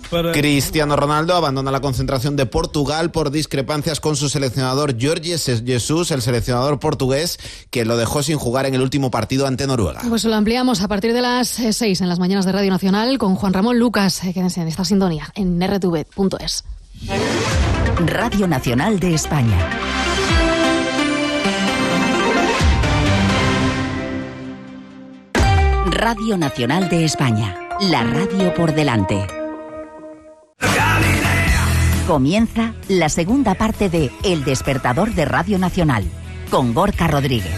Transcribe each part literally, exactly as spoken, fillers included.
Cristiano Ronaldo abandona la concentración de Portugal por discrepancias con su seleccionador Jorge Jesus, el seleccionador portugués, que lo dejó sin jugar en el último partido ante Noruega. Pues lo ampliamos a partir de las seis en las mañanas de Radio Nacional con Juan Ramón Lucas. Quédense en esta sintonía en erre te ve punto es. Radio Nacional de España. Radio Nacional de España. La radio por delante. Comienza la segunda parte de El Despertador de Radio Nacional con Gorka Rodríguez.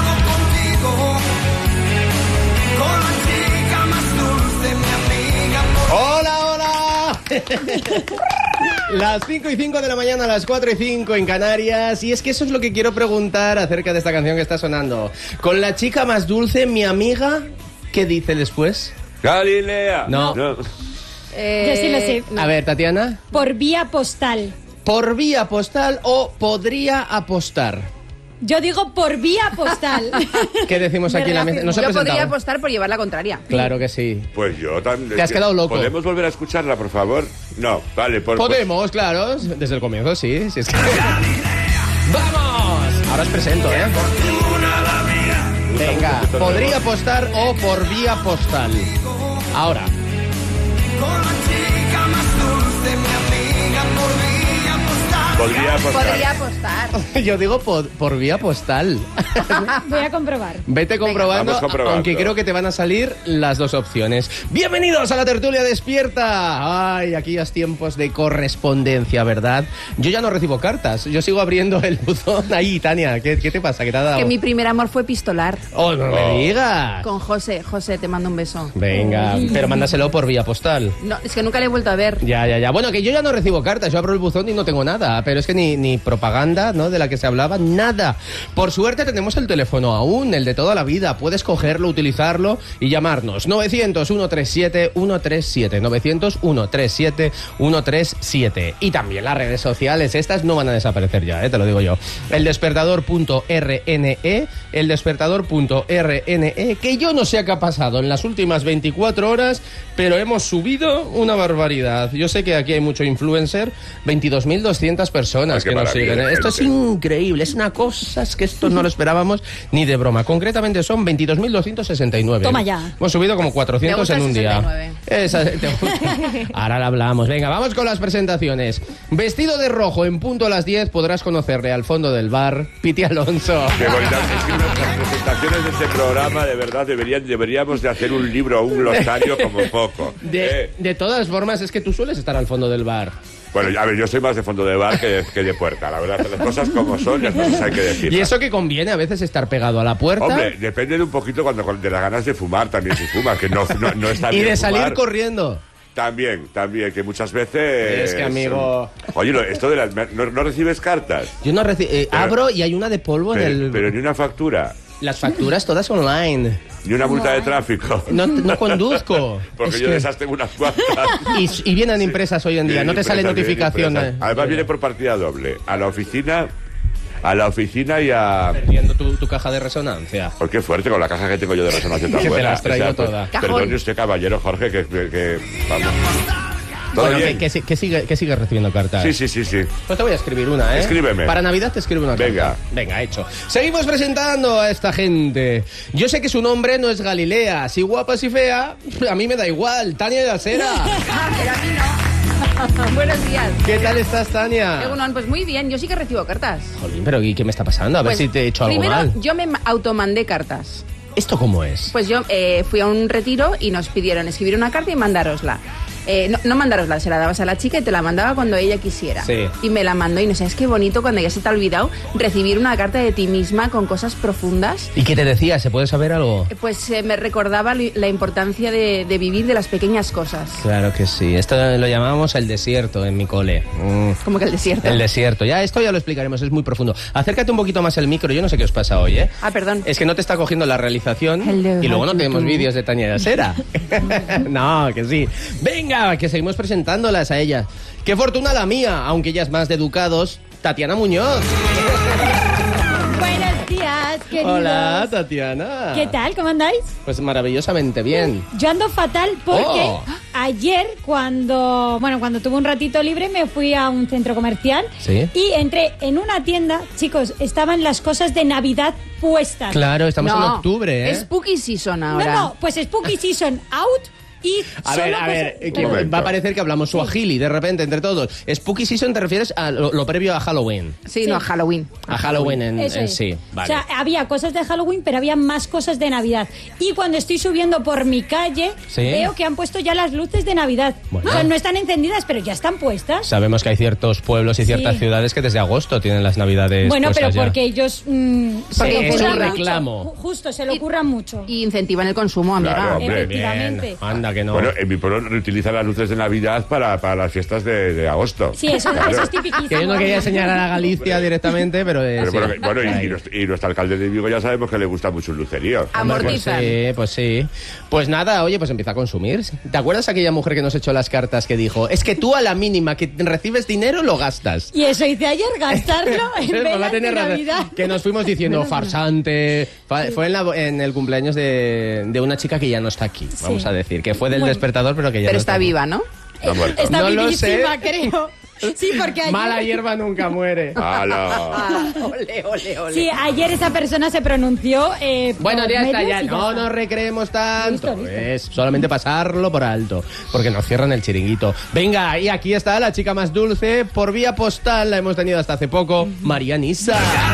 ¡Hola, hola! Las cinco y cinco de la mañana, las cuatro y cinco en Canarias. Y es que eso es lo que quiero preguntar acerca de esta canción que está sonando. Con la chica más dulce, mi amiga, ¿qué dice después? Galilea. No. no. Eh, Yo sí lo sé. A ver, Tatiana. Por vía postal. ¿Por vía postal o podría apostar? Yo digo por vía postal. ¿Qué decimos aquí en la mesa? Nos ha Yo presentado. podría apostar por llevar la contraria. Claro que sí. Pues yo también. Te has quedado loco. ¿Podemos volver a escucharla, por favor? No, vale. Por, Podemos, por... claro. Desde el comienzo, sí. sí es que... ¡Vamos! Ahora os presento, ¿eh? Venga, podría apostar o por vía postal. Ahora. Podría apostar. Podría apostar. Yo digo por, por vía postal. Voy a comprobar. Vete comprobando, Vamos comprobando. aunque creo que te van a salir las dos opciones. Bienvenidos a la tertulia despierta. Ay, aquellos tiempos de correspondencia, ¿verdad? Yo ya no recibo cartas, yo sigo abriendo el buzón. Ahí, Tania, ¿qué, qué te pasa? ¿Qué te ha dado? Que mi primer amor fue pistolar. Oh, no me digas. Con José. José, te mando un beso. Venga, pero mándaselo por vía postal. No, es que nunca le he vuelto a ver. Ya, ya, ya. Bueno, que yo ya no recibo cartas, yo abro el buzón y no tengo nada, pero es que ni, ni propaganda, ¿no?, de la que se hablaba, nada. Por suerte tenemos el teléfono aún, el de toda la vida. Puedes cogerlo, utilizarlo y llamarnos. novecientos, ciento treinta y siete, ciento treinta y siete. novecientos, ciento treinta y siete, ciento treinta y siete. Y también las redes sociales, estas no van a desaparecer ya, ¿eh? Te lo digo yo. El despertador punto erre ene e, el despertador punto erre ene e, que yo no sé qué ha pasado en las últimas veinticuatro horas, pero hemos subido una barbaridad. Yo sé que aquí hay mucho influencer, veintidós mil doscientas personas Ay, que nos siguen. gente. Esto es increíble, es una cosa, es que esto no lo esperábamos ni de broma. Concretamente son veintidós mil doscientos sesenta y nueve. Toma ya. Hemos subido como cuatrocientos Me en gusta un el día. sesenta y nueve. Esa, te gusta. Ahora la hablamos. Venga, vamos con las presentaciones. Vestido de rojo en punto a las diez podrás conocerle al fondo del bar, Piti Alonso. Qué bonita. Es que nuestras presentaciones de este programa, de verdad, deberían, deberíamos de hacer un libro o un glosario como poco. De, Eh, de todas formas, es que tú sueles estar al fondo del bar. Bueno, a ver, yo soy más de fondo de bar que de, que de puerta, la verdad. Las cosas como son, las cosas hay que decir. Y eso que conviene a veces estar pegado a la puerta. Hombre, depende de un poquito cuando de las ganas de fumar también si fumas, que no, no, no está Y bien de salir fumar. corriendo. También, también, que muchas veces... Es que, amigo... Oye, no, esto de las... ¿No, no recibes cartas? Yo no reci- eh, Pero- abro y hay una de polvo Pero, en el... pero ni una factura, Las facturas todas online. ni una multa de tráfico. No, no conduzco. Porque Es yo que- de esas tengo unas cuantas. Y, y vienen impresas hoy en día, no te sale Impresas, vienen notificación. impresas. eh. Además viene por partida doble. A la oficina... A la oficina y a... Perdiendo tu, tu caja de resonancia. Por qué fuerte con la caja que tengo yo de resonancia tan Que te buena. la has traído pues, toda. Perdone usted, caballero Jorge, que... que, que- vamos. ¿Todo Bueno, que, bien? que, si- que sigue, que sigue recibiendo cartas. Sí, sí, sí, sí. Pues te voy a escribir una, ¿eh? Escríbeme. Para Navidad te escribo una carta. Venga. Venga, hecho. Seguimos presentando a esta gente. Yo sé que su nombre no es Galilea. Si guapa, si fea, a mí me da igual. Tania de la Sera. Ah, pero a mí no. Buenos días. ¿Qué tal estás, Tania? Egunon, pues muy bien, yo sí que recibo cartas. Jolín, pero ¿y qué me está pasando? A ver Pues, si te he hecho algo primero, mal. yo me automandé cartas. ¿Esto cómo es? Pues yo eh, fui a un retiro y nos pidieron escribir una carta y mandárosla. Eh, no, no mandárosla, se la dabas a la chica y te la mandaba cuando ella quisiera. Sí. Y me la mandó y no sabes qué bonito cuando ya se te ha olvidado recibir una carta de ti misma con cosas profundas. ¿Y qué te decía? ¿Se puede saber algo? Eh, Pues eh, me recordaba li- la importancia de, de vivir de las pequeñas cosas. Claro que sí. Esto lo llamábamos el desierto en mi cole. Mm. Como que el desierto. El desierto. Ya, esto ya lo explicaremos, es muy profundo. Acércate un poquito más al micro, yo no sé qué os pasa hoy, ¿eh? Ah, perdón. Es que no te está cogiendo la realización Hello, y luego no how do tenemos you do? vídeos de Tania de Sera. No, que sí. Venga, que seguimos presentándolas a ellas. Qué fortuna la mía, aunque ella es más de educados, Tatiana Muñoz. Buenos días, queridos. Hola, Tatiana. ¿Qué tal? ¿Cómo andáis? Pues maravillosamente bien. Yo ando fatal porque... Oh. ayer cuando, bueno, cuando tuve un ratito libre me fui a un centro comercial ¿Sí? y entré en una tienda, chicos, estaban las cosas de Navidad puestas. Claro, estamos en No, octubre, ¿eh? Spooky Season No, ahora. no, pues Spooky Season out y A solo ver, a cosas- ver, eh, que Momento. va a parecer que hablamos suajili de repente entre todos. Spooky Season te refieres a lo, lo previo a Halloween. Sí, Sí. no, a Halloween. A Halloween en, Eso en es. sí, vale. O sea, había cosas de Halloween, pero había más cosas de Navidad. Y cuando estoy subiendo por mi calle, Sí. veo que han puesto ya las luces de Navidad. Bueno. O sea, no están encendidas, pero ya están puestas. Sabemos que hay ciertos pueblos y ciertas Sí. ciudades que desde agosto tienen las navidades Bueno, pero puestas ya. porque ellos mm, se Porque lo es ocurran un mucho. reclamo. Ju- Justo, se lo ocurran mucho. Y incentivan el consumo, amiga. Claro, hombre. Efectivamente. Bien, anda que no. Bueno, en mi pueblo reutilizan las luces de Navidad para, para las fiestas de, de agosto. Sí, eso, Claro. eso es tipiquísimo. que yo no quería señalar a Galicia directamente, pero... eh, Pero sí. bueno, bueno, y, Ahí. y nuestro, y nuestro alcalde de Vigo ya sabemos que le gusta mucho el lucerío. Pues Amortizan. sí, pues sí. Pues nada, oye, pues empieza a consumir. ¿Te acuerdas aquella mujer que nos echó las cartas que dijo, es que tú a la mínima que recibes dinero lo gastas? Y eso hice ayer, gastarlo en Pues va a velas de tener razón. Navidad. Que nos fuimos diciendo farsante. Fa- Fue en, la- en el cumpleaños de, de una chica que ya no está aquí, vamos a decir. Que fue del Bueno. despertador, pero que ya Pero no está aquí. viva, ¿no? No ha muerto. Está No lo vivísima, sé. creo. Sí, porque ayer... Mala hierba nunca muere. ¡Hala! Ole, ole, ole. Sí, ayer esa persona se pronunció. Eh, Bueno, por ya está, medios ya y no está. nos recreemos tanto. Listo, listo. Es solamente pasarlo por alto, porque nos cierran el chiringuito. Venga, y aquí está la chica más dulce. Por vía postal la hemos tenido hasta hace poco, María Nisa.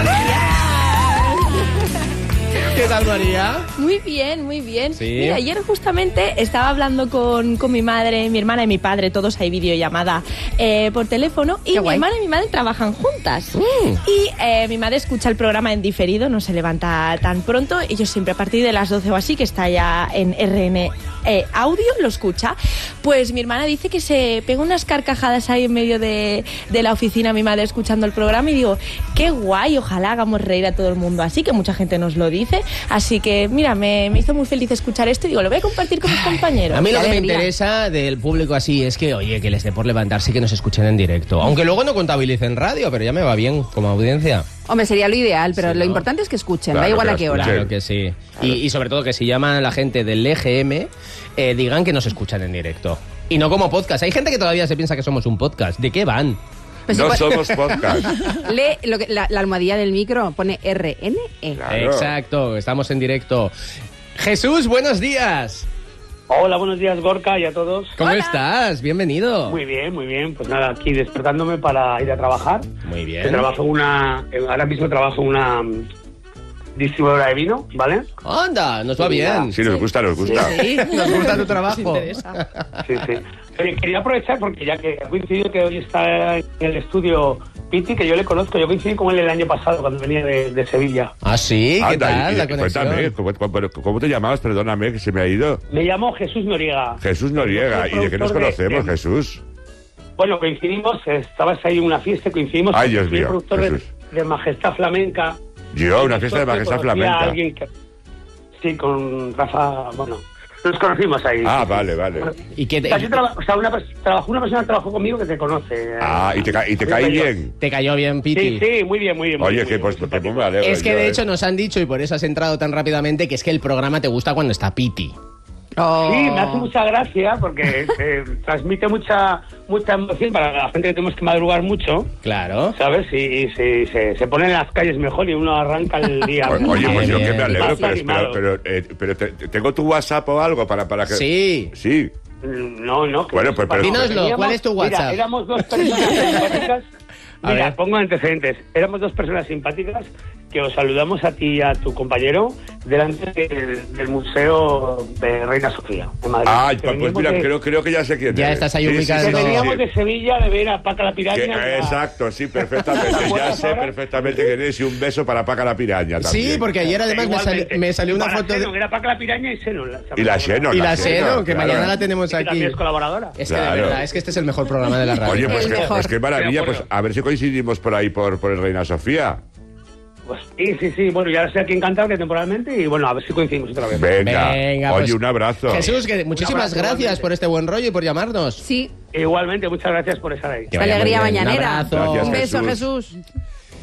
¿Qué tal, María? Muy bien, muy bien. Sí. Mira, ayer justamente estaba hablando con, con mi madre, mi hermana y mi padre, todos hay videollamada eh, por teléfono, y Qué mi guay. hermana y mi madre trabajan juntas. Mm. Y eh, mi madre escucha el programa en diferido, no se levanta tan pronto, y yo siempre a partir de las doce o así, que está ya en R N eh, Audio, lo escucha. Pues mi hermana dice que se pega unas carcajadas ahí en medio de, de la oficina, mi madre escuchando el programa, y digo, qué guay, ojalá hagamos reír a todo el mundo así, que mucha gente nos lo dice. Así que, mira, me, me hizo muy feliz escuchar esto y digo, lo voy a compartir con mis compañeros. A mí lo que me alegría. interesa del público así es que, oye, que les dé por levantarse y que nos escuchen en directo. Aunque luego no contabilicen radio, pero ya me va bien como audiencia. Hombre, sería lo ideal, pero Sí, lo ¿no? importante es que escuchen, Claro, da igual que a qué la hora. escuchen. Claro que sí. Y, y sobre todo que si llaman a la gente del E G M, eh, digan que nos escuchan en directo. Y no como podcast. Hay gente que todavía se piensa que somos un podcast. ¿De qué van? Pues No igual- somos podcast. Lee lo que, la, la almohadilla del micro, pone R N E. Claro. Exacto, estamos en directo. Jesús, buenos días. Hola, buenos días, Gorka, y a todos. ¿Cómo estás? Bienvenido. Muy bien, muy bien. Pues nada, aquí despertándome para ir a trabajar. Muy Yo bien. trabajo en una, eh, ahora mismo trabajo en una mm, distribuidora de vino, ¿vale? Anda, nos va bien. Sí, nos gusta, nos gusta. Sí, nos gusta tu trabajo. Sí, sí. Oye, quería aprovechar porque ya que ha coincidido que hoy está en el estudio Piti, que yo le conozco, yo coincidí con él el año pasado cuando venía de, de Sevilla. Ah, sí, ¿qué Anda, tal y- la y conexión? cuéntame, ¿cómo, cómo- cómo te llamabas? Perdóname, que se me ha ido. Me llamo Jesús Noriega. Jesús Noriega. Soy ¿Y de qué nos productor de- conocemos, de- Jesús? Bueno, coincidimos, estabas ahí en una fiesta, coincidimos. Ay, Dios Soy mío, productor de, Jesús. de Majestad Flamenca. Yo, una fiesta de Entonces, majestad conocí a flamenca. alguien que- sí, con Rafa, bueno, nos conocimos ahí. Ah, vale, vale. ¿Y qué te, Casi traba- o sea, una, pers- trabajó, una persona trabajó conmigo que te conoce. Ah, ¿y te, ca- y te cae bien? te cayó bien, Piti? Sí, sí, muy bien, muy bien. muy Oye, bien, que muy pues bien, que simpático. me alegro Es que yo, de ¿eh? hecho nos han dicho, y por eso has entrado tan rápidamente, que es que el programa te gusta cuando está Piti. Oh. Sí, me hace mucha gracia porque eh, transmite mucha mucha emoción para la gente que tenemos que madrugar mucho, Claro. ¿sabes? Y, y se, se, se ponen en las calles mejor y uno arranca el día. O- Oye, pues yo que me alegro, Más pero, animado. pero, pero, eh, pero te- te- tengo tu WhatsApp o algo para, para que... Sí. Sí. No, no. que Bueno, no pues, sepa, pero- no. Dínoslo, Teníamos- ¿cuál es tu WhatsApp? Mira, éramos dos personas simpáticas. A Mira, ver. pongo antecedentes. Éramos dos personas simpáticas que os saludamos a ti y a tu compañero delante del, del Museo de Reina Sofía, de Madrid. Ay, Que pues veníamos mira, de- creo, creo que ya sé quién Ya es. estás ahí Sí, sí, ubicando. sí, que sí, veníamos sí. de Sevilla de ver a Paca la Piraña. Que- la- exacto, sí, perfectamente. Ya sé ahora? perfectamente quién es y un beso para Paca la Piraña también. Sí, porque ayer además me, sali- Igualmente. me salió una Para foto Xenon, de... Era Paca la Piraña y Xenon. la- Y la Xenon. Y la Seno, que claro. mañana la tenemos que aquí. también es colaboradora. Es que de Claro. verdad, es que este es el mejor programa de la radio. Oye, pues El qué, mejor. pues qué maravilla, De pues acuerdo. a ver si coincidimos por ahí, por, por el Reina Sofía. Pues, sí, sí, sí. Bueno, ya estoy aquí encantado que temporalmente y bueno, a ver si coincidimos otra vez. Venga, Venga, oye, pues, un abrazo. Jesús, que muchísimas abrazo, gracias igualmente. por este buen rollo y por llamarnos. Sí, Igualmente, muchas gracias por estar ahí. Que vaya alegría muy bien. Un mañanera. abrazo. Gracias, Un beso, Jesús. Jesús.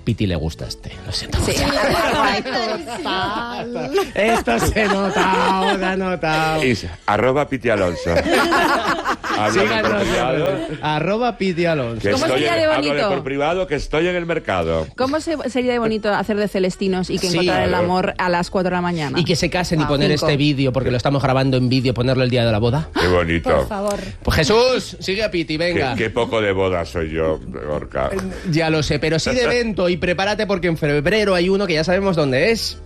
Piti le gusta este. Lo siento. Sí. Esto se nota, se ha notado. Es arroba Piti Alonso. Síganos, arroba Piti Alonso. Que ¿Cómo estoy sería en- de bonito? háblale por privado que estoy en el mercado. ¿Cómo se- sería de bonito hacer de Celestinos y que Sí. encontrar el Claro. amor a las cuatro de la mañana? Y que se casen y Ah, poner cinco. este vídeo, porque lo estamos grabando en vídeo, ponerlo el día de la boda. Qué bonito. Por favor. Pues Jesús, sigue a Piti, Qué, venga. qué poco de boda soy yo, Gorka. Ya lo sé, pero sí de evento y prepárate porque en febrero hay uno que ya sabemos dónde es.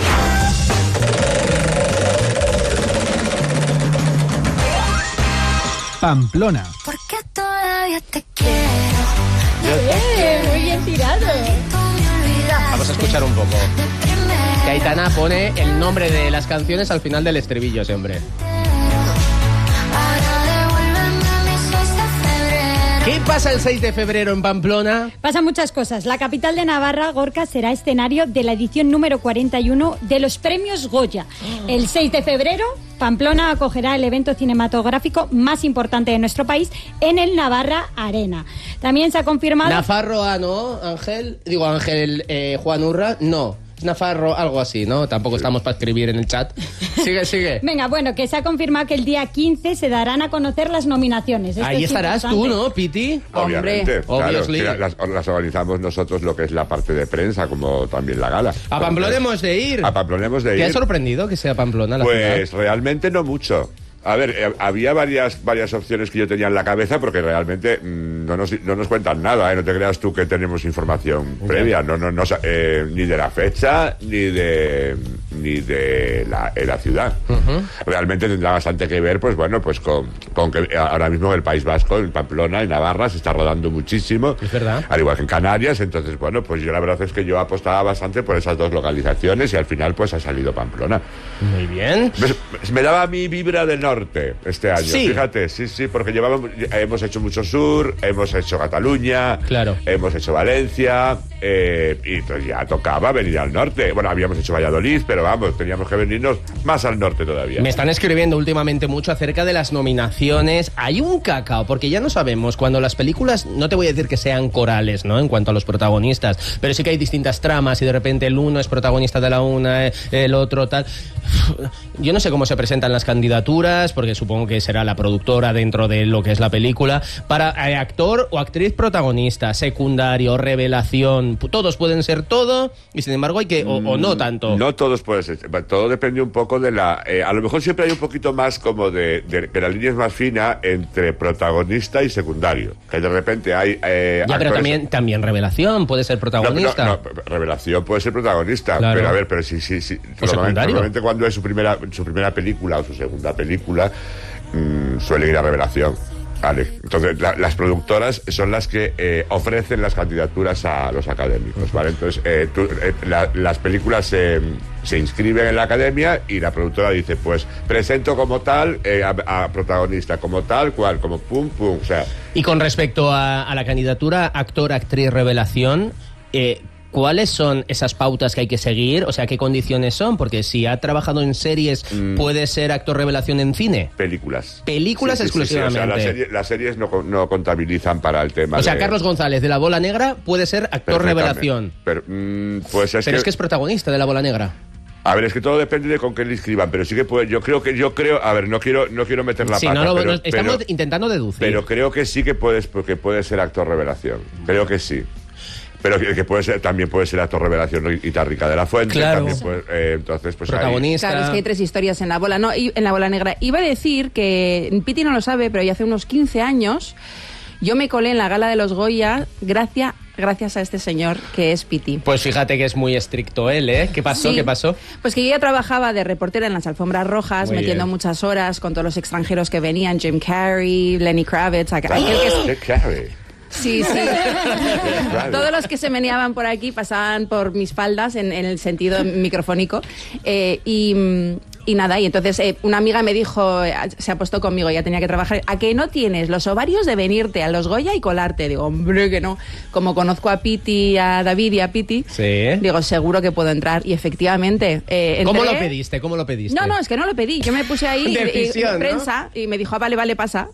Pamplona. Porque todavía te quiero. Eh, muy bien tirado. Vamos a escuchar un poco. Que Aitana pone el nombre de las canciones al final del estribillo, ese hombre. ¿Qué pasa el seis de febrero en Pamplona? Pasan muchas cosas. La capital de Navarra, Gorka, será escenario de la edición número cuarenta y uno de los premios Goya. El seis de febrero, Pamplona acogerá el evento cinematográfico más importante de nuestro país en el Navarra Arena. También se ha confirmado... Nafarroa, ¿no, Ángel? Digo, Ángel eh, Juan Urra, no. Nafarro, algo así, ¿no? Tampoco estamos para escribir en el chat. Sigue, sigue. Venga, bueno, que se ha confirmado que el día quince se darán a conocer las nominaciones. Esto Ahí es estarás importante. tú, ¿no, Piti? Obviamente, claro, Obviously. sí, las, las organizamos nosotros lo que es la parte de prensa, como también la gala. A Pamplona hemos de ir. A Pamplona hemos de ir. ¿Te ha sorprendido que sea Pamplona la Pues ciudad? realmente no mucho. A ver, eh, había varias varias opciones que yo tenía en la cabeza porque realmente mmm, no, nos, no nos cuentan nada, ¿eh? No te creas tú que tenemos información previa, no, no, no, eh, ni de la fecha ni de ni de la, eh, la ciudad. Uh-huh. Realmente tendrá bastante que ver, pues bueno, pues con, con que ahora mismo en el País Vasco, en Pamplona, en Navarra, se está rodando muchísimo. Es verdad. Al igual que en Canarias, entonces bueno, pues yo la verdad es que yo apostaba bastante por esas dos localizaciones y al final pues ha salido Pamplona. Muy bien. Me, me daba mi vibra del norte este año, Sí. fíjate, sí, sí, porque llevamos, hemos hecho mucho sur, hemos hecho Cataluña, Claro. hemos hecho Valencia, eh, y entonces ya tocaba venir al norte. Bueno, habíamos hecho Valladolid, pero vamos, teníamos que venirnos más al norte todavía. Me están escribiendo últimamente mucho acerca de las nominaciones. Hay un cacao, porque ya no sabemos cuando las películas, no te voy a decir que sean corales, ¿no? En cuanto a los protagonistas, pero sí que hay distintas tramas y de repente el uno es protagonista de la una, el otro tal. Yo no sé cómo se presentan las candidaturas, porque supongo que será la productora dentro de lo que es la película, para eh, actor o actriz protagonista, secundario, revelación, todos pueden ser todo, y sin embargo hay que, o, o no tanto. No todos pueden ser, todo depende un poco de la... Eh, a lo mejor siempre hay un poquito más como de, de que la línea es más fina entre protagonista y secundario. Que de repente hay... Eh, Ya, pero actores- también, también revelación puede ser protagonista. No, no, no, revelación puede ser protagonista, Claro. pero a ver, pero sí, sí, sí. Normalmente, secundario. normalmente cuando es su primera, su primera película o su segunda película, mmm, suele ir a revelación. Vale. Entonces, la- las productoras son las que eh, ofrecen las candidaturas a los académicos, ¿vale? Entonces, eh, tú- eh, la- las películas se, se inscriben en la academia y la productora dice, pues, presento como tal, eh, a, a protagonista como tal, cual, como pum, pum, o sea... Y con respecto a, a la candidatura actor, actriz, revelación, eh, ¿cuáles son esas pautas que hay que seguir? O sea, ¿qué condiciones son? Porque si ha trabajado en series, ¿puede ser actor revelación en cine? Películas. Películas Sí, sí, sí, sí. exclusivamente. O sea, las, series, las series no, no contabilizan para el tema O sea, de... Carlos González de La Bola Negra puede ser actor Perfectamente. revelación. Pero, mm, pues es, Pero que, es que es protagonista de La Bola Negra. a ver, es que todo depende de con qué le inscriban, pero sí que puede, yo creo que, yo creo, a ver, no quiero, no quiero meter la Sí, pata, no lo- pero, no- estamos pero- intentando deducir. pero creo que sí que puedes, porque puede ser actor revelación, creo que sí. Pero que, que puede ser, también puede ser actor revelación y Rica de la Fuente, Claro. también puede, eh, entonces pues ahí- Protagonista. Claro, es que hay tres historias en la bola, no, y- en la bola negra. Iba a decir que Piti no lo sabe, pero ya hace unos quince años yo me colé en la gala de los Goya gracias, gracias a este señor que es Piti. Pues fíjate que es muy estricto él, ¿eh? ¿Qué pasó? Sí. ¿Qué pasó? Pues que yo ya trabajaba de reportera en las alfombras rojas, Muy metiendo bien. muchas horas con todos los extranjeros que venían, Jim Carrey, Lenny Kravitz, aquel que es- ¡Qué clave! Sí, sí. Claro. Todos los que se meneaban por aquí pasaban por mis faldas en, en el sentido microfónico. Eh, y, mm, y nada, y entonces eh, una amiga me dijo, eh, se apostó conmigo, ya tenía que trabajar, ¿a que no tienes los ovarios de venirte a los Goya y colarte? Digo, hombre, que no. Como conozco a Piti, a David y a Piti, Sí. digo, seguro que puedo entrar. Y efectivamente, eh, ¿Cómo entré- lo pediste? ¿Cómo lo pediste? No, no, es que no lo pedí. Yo me puse ahí y- y, Decisión, ¿no? prensa y me dijo, ah, vale, vale, pasa.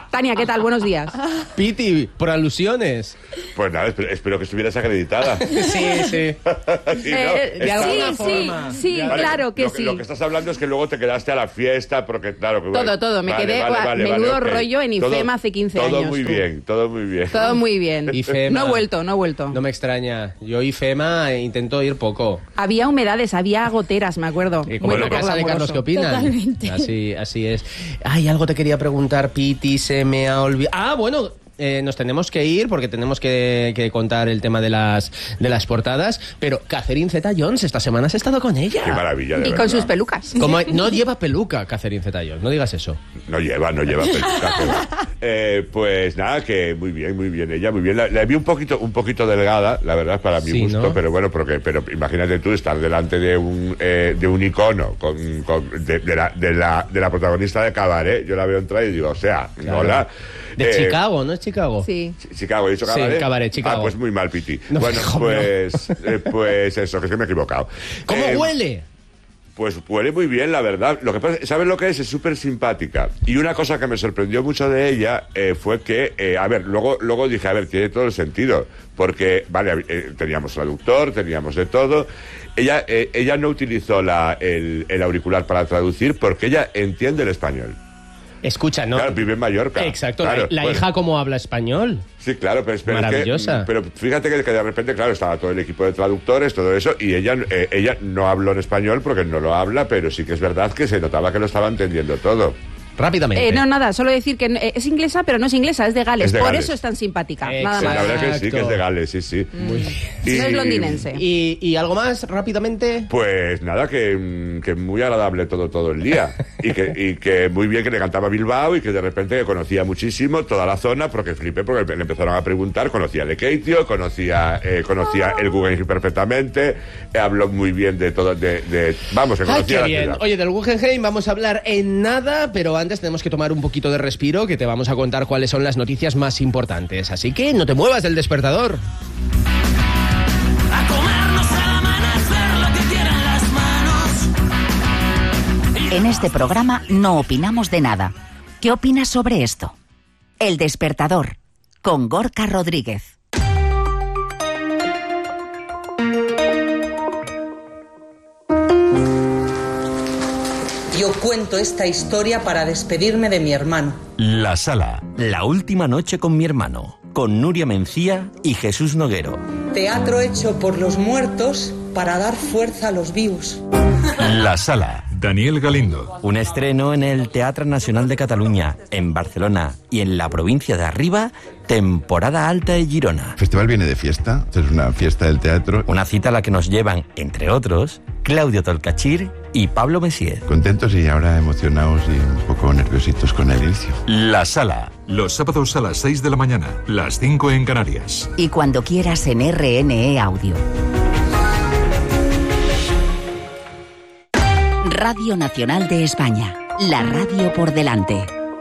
Tania, ¿qué tal? Buenos días. Piti, por alusiones. Pues nada, espero, espero que estuvieras acreditada. Sí, sí. Sí, ¿no? Eh, De alguna sí, forma. sí, sí, Vale, claro que lo, sí. Lo que estás hablando es que luego te quedaste a la fiesta, porque claro... Que, Todo, bueno, todo. Me vale, quedé vale, guau, vale, menudo vale, ok. rollo en Todo- IFEMA hace quince Todo años. muy tú. bien, todo muy bien. Todo muy bien. IFEMA. No he vuelto, no he vuelto. No me extraña. Yo IFEMA intento ir poco. Había humedades, había goteras, me acuerdo. Y como Muy en la poco casa de glamuroso. Carlos, ¿qué opinan? Totalmente. Así, así es. Ay, algo te quería preguntar, Piti, se me ha olvidado. Ah, bueno. Eh, nos tenemos que ir porque tenemos que, que contar el tema de las de las portadas, pero Catherine Zeta-Jones, esta semana has estado con ella. Qué maravilla, de Y verdad. con sus pelucas. Como no lleva peluca Catherine Zeta-Jones, no digas eso. No lleva, no lleva peluca. pero- eh, pues nada, que muy bien, muy bien. Ella muy bien. La, la vi un poquito, un poquito delgada, la verdad, para mi Sí, gusto, ¿no? pero bueno, porque, pero imagínate tú estar delante de un eh, de un icono con, con- de, de la, de la de la protagonista de Cabaret. Yo la veo entrar y digo, o sea, Claro. hola. De Eh, Chicago, ¿no es Chicago? Sí. Chicago, ¿he dicho Sí, Cabaret? Cabaret, Chicago. Ah, pues muy mal, Piti. No, bueno, hijo pues, eh, pues eso, que es que me he equivocado. ¿Cómo Eh, huele? Pues huele muy bien, la verdad. Lo que pasa, ¿sabes lo que es? Es súper simpática. Y una cosa que me sorprendió mucho de ella eh, fue que, eh, a ver, luego, luego dije, a ver, tiene todo el sentido. Porque, vale, eh, teníamos traductor, teníamos de todo. Ella, eh, ella no utilizó la, el, el auricular para traducir porque ella entiende el español. Escucha, ¿no? Claro, vive en Mallorca. Exacto, Claro, la, la bueno. hija cómo habla español. Sí, claro, pero, pero es que, Maravillosa. mm, pero fíjate que, que de repente, claro, estaba todo el equipo de traductores, todo eso, y ella, eh, ella no habló en español porque no lo habla, pero sí que es verdad que se notaba que lo estaba entendiendo todo. Rápidamente. Eh, no, nada, solo decir que eh, es inglesa, pero no es inglesa, es de Gales. Es de Por Gales. eso es tan simpática. Exacto. Nada Sí, la más. verdad que sí, que es Exacto. de Gales, sí, sí. Muy bien. Y- No es londinense. ¿Y, y algo más rápidamente? Pues nada, que, mm, que muy agradable todo todo el día. Y que, y que muy bien que le cantaba Bilbao y que de repente conocía muchísimo toda la zona, porque flipé, porque le empezaron a preguntar, conocía de Keitio, conocía, eh, conocía el Guggenheim perfectamente, eh, habló muy bien de todo, de, de- vamos, que Ay, conocía qué la bien. ciudad. Oye, del Guggenheim vamos a hablar en nada, pero antes tenemos que tomar un poquito de respiro, que te vamos a contar cuáles son las noticias más importantes. Así que no te muevas del despertador. A comernos al amanecer lo que quieran las manos. En este programa no opinamos de nada. ¿Qué opinas sobre esto? El Despertador, con Gorka Rodríguez. Yo cuento esta historia para despedirme de mi hermano. La Sala, la última noche con mi hermano, con Nuria Mencía y Jesús Noguero. Teatro hecho por los muertos para dar fuerza a los vivos. La Sala. Daniel Galindo. Un estreno en el Teatro Nacional de Cataluña, en Barcelona y en la provincia de Arriba, temporada alta de Girona. El festival viene de fiesta, es una fiesta del teatro. Una cita a la que nos llevan, entre otros, Claudio Tolcachir y Pablo Messier. Contentos y ahora emocionados y un poco nerviositos con el inicio. La Sala. Los sábados a las seis de la mañana, las cinco en Canarias. Y cuando quieras en R N E Audio. Radio Nacional de España. La radio por delante.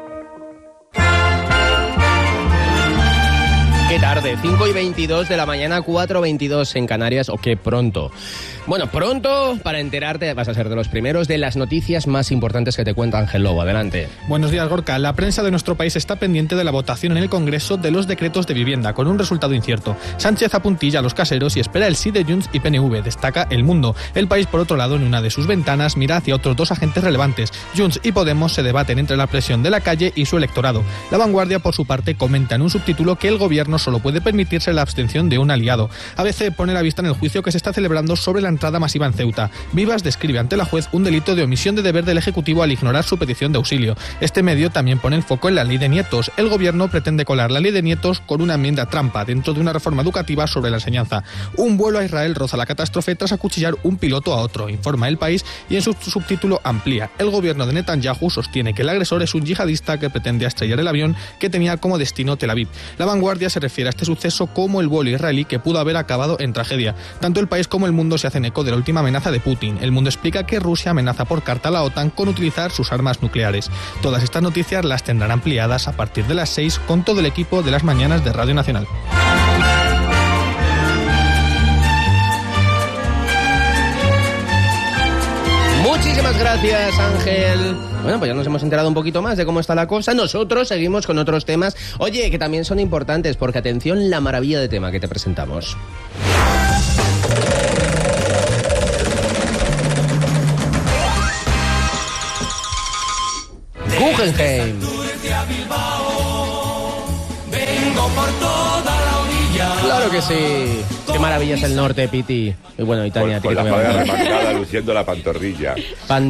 Qué tarde, cinco y veintidós de la mañana, cuatro y veintidós en Canarias, o qué pronto. Bueno, pronto para enterarte, vas a ser de los primeros, de las noticias más importantes que te cuenta Ángel Lobo. Adelante. Buenos días, Gorka. La prensa de nuestro país está pendiente de la votación en el Congreso de los decretos de vivienda, con un resultado incierto. Sánchez apuntilla a los caseros y espera el sí de Junts y P N V, destaca El Mundo. El País, por otro lado, en una de sus ventanas, mira hacia otros dos agentes relevantes. Junts y Podemos se debaten entre la presión de la calle y su electorado. La Vanguardia, por su parte, comenta en un subtítulo que el gobierno solo puede permitirse la abstención de un aliado. A B C pone la vista en el juicio que se está celebrando sobre la entrada masiva en Ceuta. Vivas describe ante la juez un delito de omisión de deber del Ejecutivo al ignorar su petición de auxilio. Este medio también pone el foco en la ley de nietos. El gobierno pretende colar la ley de nietos con una enmienda trampa dentro de una reforma educativa sobre la enseñanza. Un vuelo a Israel roza la catástrofe tras acuchillar un piloto a otro, informa El País, y en su subtítulo amplía. El gobierno de Netanyahu sostiene que el agresor es un yihadista que pretende estrellar el avión que tenía como destino Tel Aviv. La Vanguardia se refiere a este suceso como el vuelo israelí que pudo haber acabado en tragedia. Tanto El País como El Mundo se hacen eco de la última amenaza de Putin. El Mundo explica que Rusia amenaza por carta a la OTAN con utilizar sus armas nucleares. Todas estas noticias las tendrán ampliadas a partir de las seis con todo el equipo de las mañanas de Radio Nacional. Muy Muchísimas gracias, Ángel. Bueno, pues ya nos hemos enterado un poquito más de cómo está la cosa. Nosotros seguimos con otros temas. Oye, que también son importantes, porque atención, la maravilla de tema que te presentamos. Guggenheim. Vengo por toda la orilla. Claro que sí. Qué maravilla es el norte, Piti. Y bueno, y Tania, Con, con la a ti que te falda voy a hablar. remarcada luciendo la pantorrilla. Pan